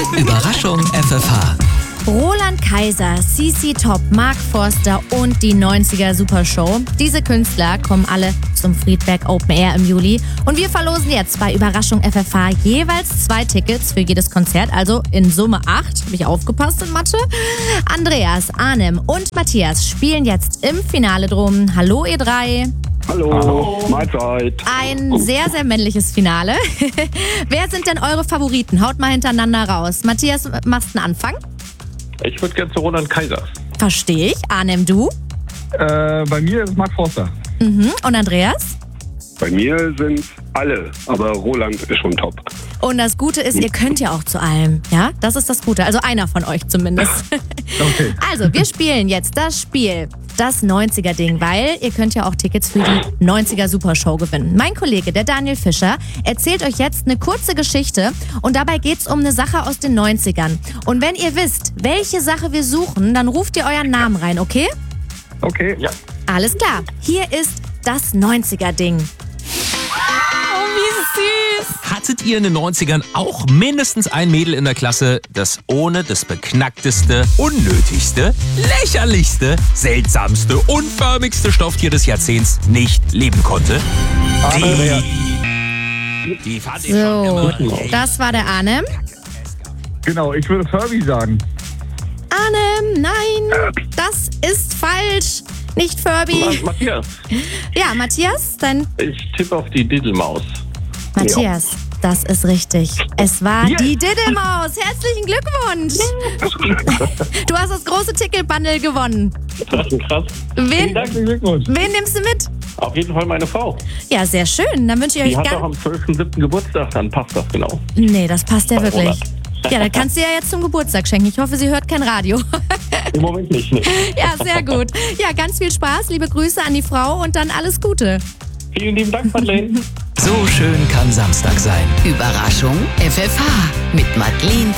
Überraschung FFH. Roland Kaiser, CC Top, Mark Forster und die 90er Supershow. Diese Künstler kommen alle zum Friedberg Open Air im Juli. Und wir verlosen jetzt bei Überraschung FFH jeweils 2 Tickets für jedes Konzert. Also in Summe 8. Habe ich aufgepasst in Mathe? Andreas, Arnem und Matthias spielen jetzt im Finale drum. Hallo ihr 3. Hallo, Mahlzeit. Ein sehr, sehr männliches Finale. Wer sind denn eure Favoriten? Haut mal hintereinander raus. Matthias, machst einen Anfang? Ich würde gerne zu Roland Kaiser. Verstehe ich. Arnem, du? Bei mir ist Mark Forster. Und Andreas? Bei mir sind alle, aber Roland ist schon top. Und das Gute ist, ihr könnt ja auch zu allem. Ja, das ist das Gute. Also einer von euch zumindest. Okay. Also, wir spielen jetzt das Spiel, das 90er-Ding, weil ihr könnt ja auch Tickets für die 90er Supershow gewinnen. Mein Kollege, der Daniel Fischer, erzählt euch jetzt eine kurze Geschichte und dabei geht's um eine Sache aus den 90ern. Und wenn ihr wisst, welche Sache wir suchen, dann ruft ihr euren Namen rein, okay? Okay. Ja. Alles klar. Hier ist das 90er-Ding. Hattet ihr in den 90ern auch mindestens ein Mädel in der Klasse, das ohne das beknackteste, unnötigste, lächerlichste, unförmigste Stofftier des Jahrzehnts nicht leben konnte? Die fand ich schon So, immer. das war der Arnem. Genau, ich würde Furby sagen. Arnem, nein, das ist falsch. Nicht Furby. Matthias, Ja, Matthias, dann ich tippe auf die Diddelmaus. Matthias, das ist richtig. Es war die Diddelmaus. Herzlichen Glückwunsch. Du hast das große Ticket-Bundle gewonnen. Das ist krass. Wen Herzlichen Glückwunsch. nimmst du mit? Auf jeden Fall meine Frau. Ja, sehr schön. Dann wünsche ich Die euch hat doch am 12.07. Geburtstag, dann passt das genau. Nee, das passt ja Bei wirklich. Roland. Ja, dann kannst du ja jetzt zum Geburtstag schenken. Ich hoffe, sie hört kein Radio. Im Moment nicht. Ne? Ja, sehr gut. Ja, ganz viel Spaß. Liebe Grüße an die Frau und dann alles Gute. Vielen lieben Dank, Madeleine. So schön kann Samstag sein. Überraschung FFH mit Madeleine